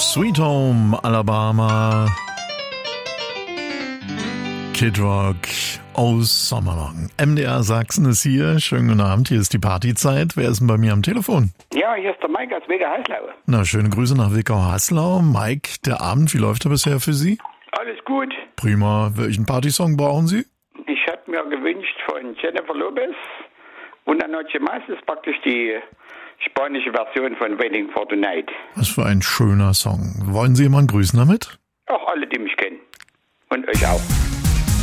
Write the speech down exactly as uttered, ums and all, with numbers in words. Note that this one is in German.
Sweet Home Alabama, Kid Rock aus Sommerlong. M D R Sachsen ist hier. Schönen guten Abend, hier ist die Partyzeit. Wer ist denn bei mir am Telefon? Ja, hier ist der Mike aus Wegau-Haslau. Na, schöne Grüße nach Wegau-Haslau. Mike, der Abend, wie läuft er bisher für Sie? Alles gut. Prima. Welchen Partysong brauchen Sie? Ich hätte mir gewünscht von Jennifer Lopez und Anoche Mas ist praktisch die spanische Version von Waiting for the Night. Was für ein schöner Song. Wollen Sie jemanden grüßen damit? Auch alle, die mich kennen. Und euch auch.